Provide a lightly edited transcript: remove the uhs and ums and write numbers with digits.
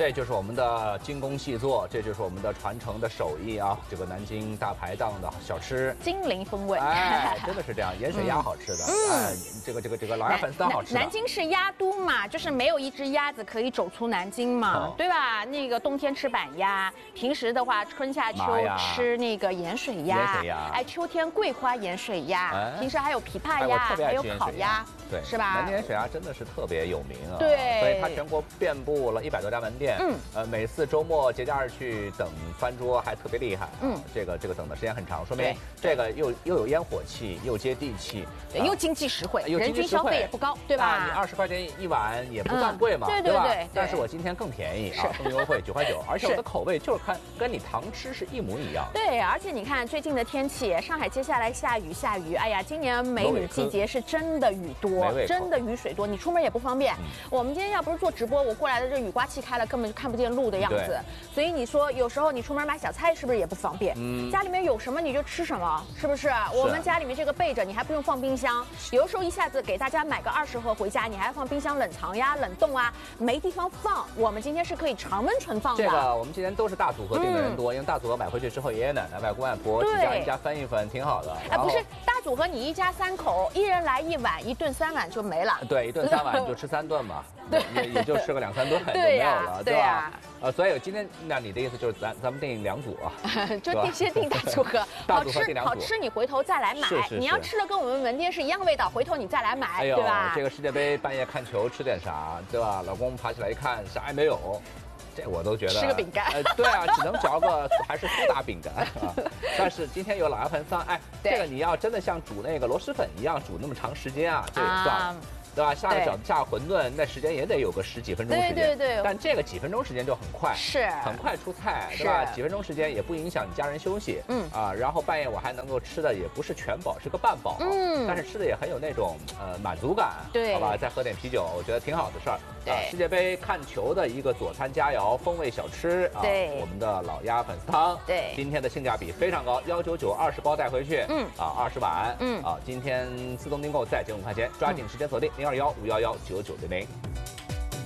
这就是我们的精工细作，这就是我们的传承的手艺啊！这个南京大排档的小吃， 金陵风味， 哎，真的是这样，盐水鸭好吃的，哎，这个老鸭粉丝汤好吃的。 南京是鸭都嘛，就是没有一只鸭子可以走出南京嘛，对吧？那个冬天吃板鸭，平时的话春夏秋吃那个盐水鸭，哎，秋天桂花盐水鸭，平时还有枇杷鸭，还有烤鸭， 对， 是吧？ 南京盐水鸭真的是特别有名啊， 对， 所以它全国遍布了100多家门店，每次周末节假日去等翻桌还特别厉害，这个等的时间很长，说明这个又有烟火气，又接地气， 又经济实惠，人均消费也不高，对吧？ 你20块钱一碗也不算贵嘛， 对吧？但是我今天更便宜啊，更优惠9块9，而且我的口味就是跟你常吃是一模一样。 对，而且你看最近的天气，上海接下来下雨，哎呀，今年梅雨季节是真的雨多，真的雨水多，你出门也不方便。我们今天要不是做直播，我过来的这雨刮器开了，根本就看不见路的样子。所以你说有时候你出门买小菜是不是也不方便？家里面有什么你就吃什么，是不是？我们家里面这个备着，你还不用放冰箱。有的时候一下子给大家买个20盒回家，你还要放冰箱冷藏呀、冷冻啊，没地方放。我们今天是可以常温存放的。 这个我们今天都是大组合订的人多，因为大组合买回去之后，爷爷奶奶、外公外婆几家一家分一分，挺好的。 哎，不是大组合，你一家3口，一人来1碗，1顿3碗就没了。 对，1顿3碗你就吃3顿嘛，也就吃个2、3顿就没有了，对吧？所以今天那你的意思就是咱们订2组啊， 就先订大组合，好吃你回头再来买。 是你要吃的跟我们门店是一样味道，回头你再来买，对吧？ 这个世界杯半夜看球吃点啥，对吧？老公爬起来一看啥也没有。这我都觉得吃个饼干， 对啊，只能嚼个还是苏打饼干啊。但是今天有老鸭盆汤，哎，这个你要真的像煮那个螺蛳粉一样煮那么长时间啊，这也算了。对吧？下个饺子下馄饨，那时间也得有个10几分钟时间。对。但这个几分钟时间就很快，很快出菜，对吧？几分钟时间也不影响你家人休息，然后半夜我还能够吃的也不是全饱，是个半饱，但是吃的也很有那种满足感，对，好吧？再喝点啤酒，我觉得挺好的事儿。世界杯看球的一个佐餐佳肴，风味小吃啊，我们的老鸭粉丝汤，对，今天的性价比非常高，19920包带回去，20碗，今天自动订购再减5块钱，抓紧时间锁定0215119900。